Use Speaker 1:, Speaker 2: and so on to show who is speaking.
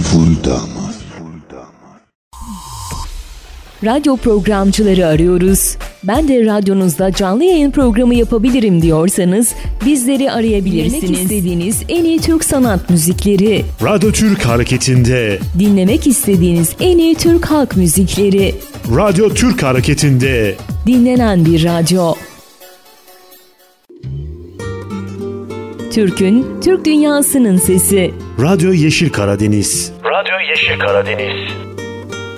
Speaker 1: Full damat.
Speaker 2: Radyo programcıları arıyoruz. Ben de radyonuzda canlı yayın programı yapabilirim diyorsanız bizleri arayabilirsiniz. Dinlemek istediğiniz en iyi Türk sanat müzikleri.
Speaker 3: Radyo Türk Hareketi'nde.
Speaker 2: Dinlemek istediğiniz en iyi Türk halk müzikleri.
Speaker 3: Radyo Türk Hareketi'nde.
Speaker 2: Dinlenen bir radyo. Türk'ün, Türk dünyasının sesi.
Speaker 3: Radyo Yeşil Karadeniz.
Speaker 4: Radyo Yeşil Karadeniz.